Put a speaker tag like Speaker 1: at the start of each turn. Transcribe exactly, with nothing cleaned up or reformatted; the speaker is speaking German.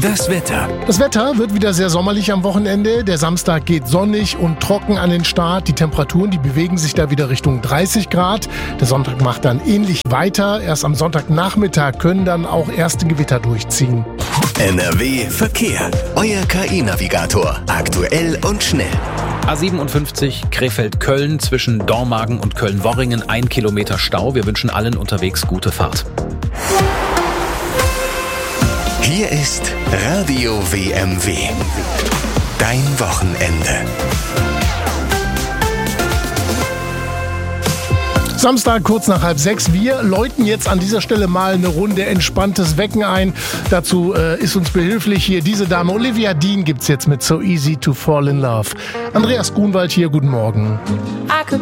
Speaker 1: Das Wetter.
Speaker 2: Das Wetter wird wieder sehr sommerlich am Wochenende. Der Samstag geht sonnig und trocken an den Start. Die Temperaturen, die bewegen sich da wieder Richtung dreißig Grad. Der Sonntag macht dann ähnlich weiter. Erst am Sonntagnachmittag können dann auch erste Gewitter durchziehen.
Speaker 1: N R W Verkehr. Euer K I-Navigator. Aktuell und schnell.
Speaker 3: A siebenundfünfzig Krefeld-Köln zwischen Dormagen und Köln-Worringen. Ein Kilometer Stau. Wir wünschen allen unterwegs gute Fahrt.
Speaker 1: Hier ist Radio W M W. Dein Wochenende.
Speaker 2: Samstag kurz nach halb sechs. Wir läuten jetzt an dieser Stelle mal eine Runde entspanntes Wecken ein. Dazu äh, ist uns behilflich hier diese Dame. Olivia Dean gibt's jetzt mit So Easy to Fall in Love. Andreas Grunwald hier, guten Morgen.
Speaker 4: I could